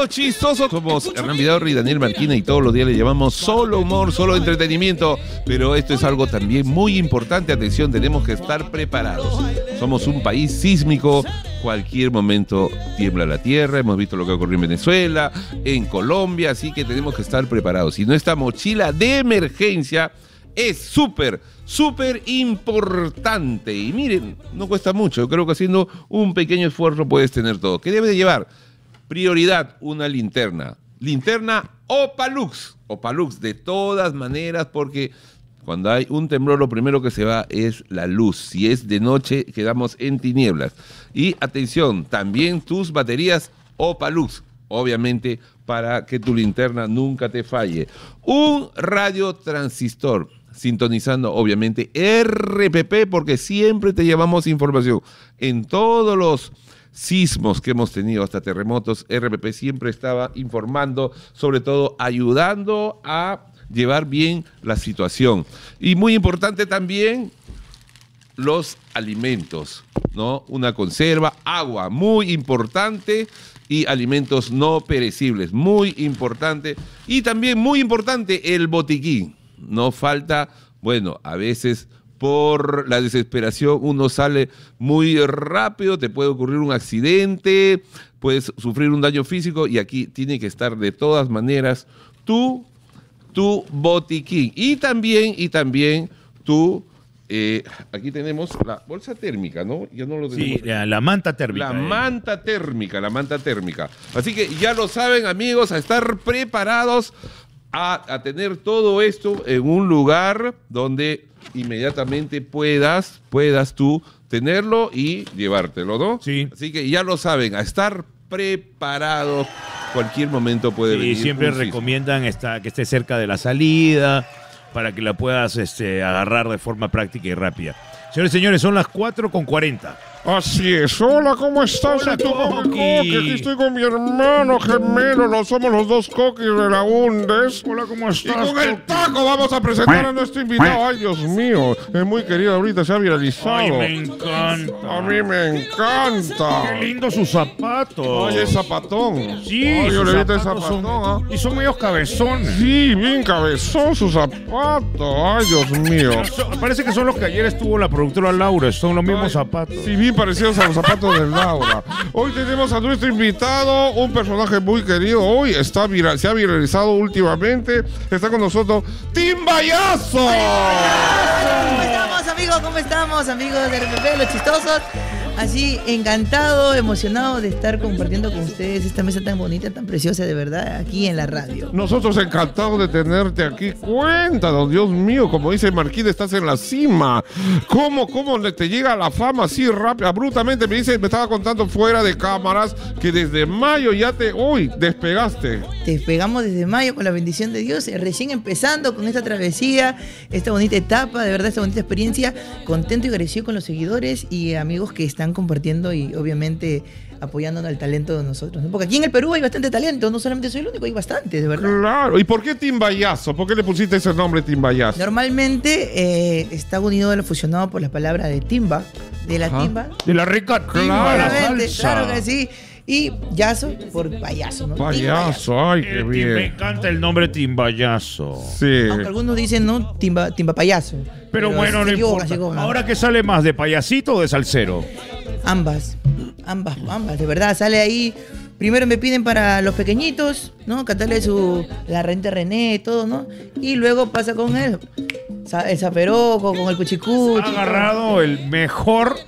Los Chistosos. Somos Hernán Vidaurri y Daniel Marquina y todos los días le llamamos solo humor, solo entretenimiento. Pero esto es algo también muy importante. Atención, tenemos que estar preparados. Somos un país sísmico. Cualquier momento tiembla la tierra. Hemos visto lo que ocurrió en Venezuela, en Colombia, así que tenemos que estar preparados. Y nuestra mochila de emergencia es súper importante. Y miren, no cuesta mucho. Yo creo que haciendo un pequeño esfuerzo puedes tener todo. ¿Qué debes de llevar? Prioridad, una linterna. Linterna Opalux. Opalux de todas maneras, porque cuando hay un temblor lo primero que se va es la luz. Si es de noche quedamos en tinieblas. Y atención, también tus baterías Opalux. Obviamente para que tu linterna nunca te falle. Un radiotransistor. Sintonizando, obviamente, RPP, porque siempre te llevamos información. En todos los sismos que hemos tenido, hasta terremotos, RPP siempre estaba informando, sobre todo ayudando a llevar bien la situación. Y muy importante también, los alimentos, ¿no? Una conserva, agua, muy importante, y alimentos no perecibles, muy importante. Y también muy importante, el botiquín. No falta, bueno, a veces por la desesperación uno sale muy rápido, te puede ocurrir un accidente, puedes sufrir un daño físico y aquí tiene que estar de todas maneras tu botiquín. Y también tu, aquí tenemos la bolsa térmica, ¿no? Ya no lo tenemos. Sí, la manta térmica. La manta térmica. Así que ya lo saben, amigos, a estar preparados a tener todo esto en un lugar donde inmediatamente puedas tú tenerlo y llevártelo, ¿no? Sí. Así que ya lo saben, a estar preparados. Cualquier momento puede venir. Y siempre recomiendan que esté cerca de la salida para que la puedas agarrar de forma práctica y rápida. Señores y señores, son las 4:40. Así es. Hola, ¿cómo estás? Hola, Coqui. Aquí estoy con mi hermano gemelo. Somos los dos Coquis de la Undes. Hola, ¿cómo Y estás? con el taco vamos a presentar a nuestro invitado. Ay, Dios mío. Es muy querido ahorita, se ha viralizado. Ay, me encanta. A mí me encanta. Qué lindo sus zapatos. Ay, es zapatón. Sí, Ay, yo sus le vi el zapatos zapatón, ¿ah? y son medios cabezones. Sí, bien cabezón su zapato. Ay, Dios mío. Parece que son los que ayer estuvo la productora Laura. Son los mismos zapatos. Sí, bien parecidos a los zapatos de Laura. Hoy tenemos a nuestro invitado, un personaje muy querido. Hoy se ha viralizado últimamente. Está con nosotros Timbayazo. ¿Cómo estamos, amigos? ¿Cómo estamos, amigos de RPP, Los Chistosos? Así, encantado, emocionado de estar compartiendo con ustedes esta mesa tan bonita, tan preciosa, de verdad, aquí en la radio. Nosotros encantados de tenerte aquí. Cuéntanos, Dios mío, como dice Marquín, estás en la cima. ¿Cómo te llega la fama así rápido, abruptamente? Me estaba contando fuera de cámaras que desde mayo hoy despegaste. Despegamos desde mayo con la bendición de Dios, recién empezando con esta travesía, esta bonita etapa, de verdad, esta bonita experiencia. Contento y agradecido con los seguidores y amigos que están compartiendo y obviamente apoyándonos al talento de nosotros, ¿no? Porque aquí en el Perú hay bastante talento, no solamente soy el único, hay bastante, de verdad. Claro. ¿Y por qué Timbayazo? ¿Por qué le pusiste ese nombre Timbayazo? Normalmente está unido a lo fusionado por la palabra de timba, de la timba. De la rica timba, la Obviamente, salsa. claro que sí. Y yazo por payaso, ¿no? Payaso, ay, qué Me bien. encanta el nombre Timbayazo. Sí. Aunque algunos dicen, no, timba payaso. Pero bueno, no se importa. equivocan. ¿Ahora qué sale más, de payasito o de salsero? Ambas, de verdad, sale ahí. Primero me piden para los pequeñitos, ¿no? Cantarle la renta René, todo, ¿no? Y luego pasa con el zaperoco, con el cuchicuchi. Ha agarrado el mejor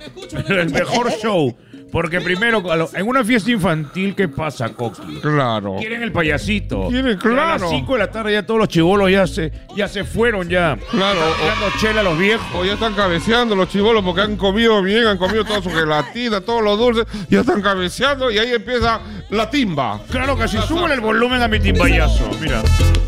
show. Porque primero, en una fiesta infantil, ¿qué pasa, Coqui? Claro. Quieren el payasito. Quieren, Y a claro. las 5 de la tarde ya todos los chibolos ya se fueron ya. Claro. Están dando chela a los viejos. O ya están cabeceando los chibolos porque han comido bien, han comido toda su gelatina, todos los dulces, ya están cabeceando y ahí empieza la timba. Claro que sí, súbele el volumen a mi timbayazo. Mira.